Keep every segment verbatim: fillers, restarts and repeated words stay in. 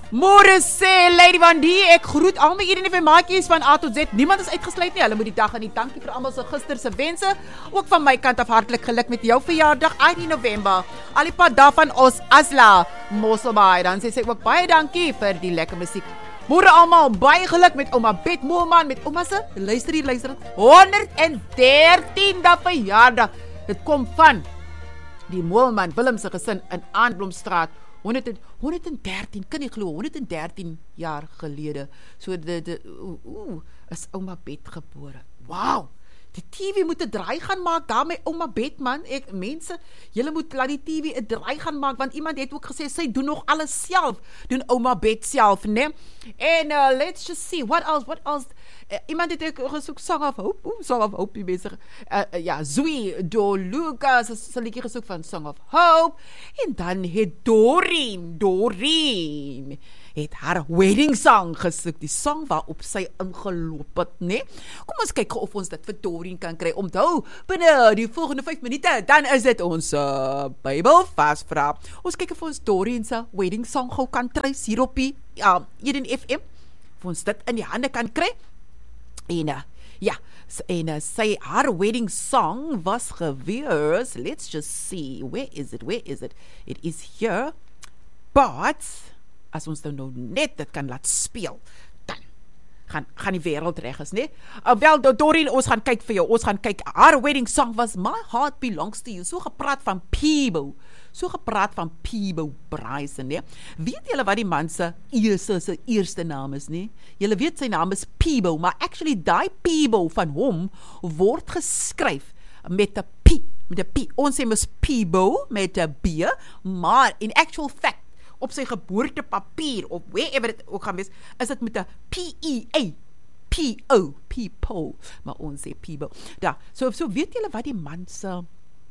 Môre sê Lady Van D, ek groet al my E D N F M maatjies van A tot Z. Niemand is uitgesluit nie. Hulle moet die dag en die dankie vir almal se gister se wense. Ook van my kant af hartlik geluk met jou verjaardag agt November. Al die pad daarvan ons Asla Mosselbaai. Dan sê sy ook baie dankie vir die lekker musiek. Môre almal, baie geluk met ouma Bet Moelman, met ouma se, luister hier, luister, honderd en dertiende verjaardag. Dit kom van die Moelman Willem se gesin in Aanblomstraat. honderd en dertien, kan nie glo, honderd en dertien jaar gelede. So de, de oe, oe, is ouma Bet gebore. Wow! Die T V moet 'n draai gaan maak daar met ouma Bet, man. Ek mense, julle moet laat die T V 'n draai gaan maak, want iemand het ook gesê sy doen nog alles self. Doen ouma Bet self, né? En uh, let's just see what else, what else. Uh, iemand het ook gesoek Song of Hope. Oeh, Song of Hope die mense. Uh, uh, ja, Zoe Do Lucas se liedjie gesoek van Song of Hope. En dan het Doreen, Doreen het haar wedding song gesoek, die song waarop sy ingeloop het, né? Kom ons kyk of ons dit vir Doreen kan kry. Onthou, binne die volgende vyf minute, dan is dit ons uh, Bybel vasvra. Ons kyk of ons Doreen se wedding song gou kan trace hier op die uh, E D N F M. Of ons dit in die hande kan kry. En uh, ja, en uh, sy haar wedding song was gewees. Let's just see, where is it? Where is it? It is here. But as ons nou net dit kan laat speel, dan gaan, gaan die wêreld reg is, nee? Uh, wel, Doreen, ons gaan kyk vir jou, ons gaan kyk, haar wedding song was My Heart Belongs to You, so gepraat van Peebo, so gepraat van Peebo Bryson, nee? Weet julle wat die man se eerste, sy eerste naam is, nee? Julle weet sy naam is Peebo, maar actually die Peebo van hom word geskryf met 'n P, met 'n P, ons sê mos Peebo met 'n B, maar in actual fact, op sy geboortepapier, of wherever het ook gaan wees, is dit met 'n P E A, P O, people, maar ons sê Peebo. Ja, so, so weet julle wat die man se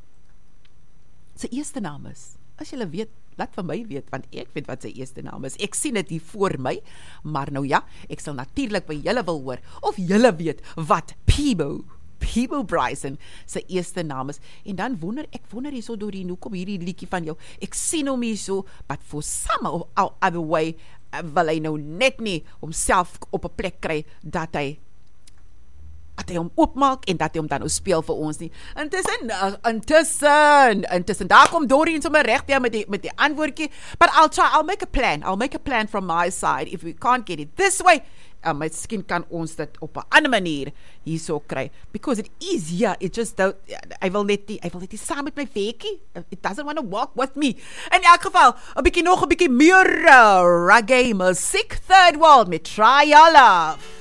sy eerste naam is? As julle weet, laat van my weet, want ek weet wat sy eerste naam is. Ek sien dit hier voor my, maar nou ja, ek sal natuurlik by julle wil hoor, of julle weet wat Peebo Peebo Bryson sy eerste naam is. En dan wonder, ek wonder hier so door die, hoe kom hierdie liedjie van jou, ek sien hom hier so, but for some or other way, uh, wil hy nou net nie homself op 'n plek kry, dat hy dat hy hom oopmaak, en dat hy hom dan nou speel vir ons nie. Intussen, uh, intussen, intussen, daar kom Doreen sommer reg weer met die, met die antwoordjie, but I'll try, I'll make a plan, I'll make a plan from my side, if we can't get it this way, Uh, miskien kan ons dit op 'n ander manier hierso kry, because it is here, it just don't, hy wil net die, hy wil net die saam met my vekie, it doesn't want to walk with me. In elk geval, 'n bietjie nog 'n bietjie meer uh, reggae musiek, Third World met Try Your Love.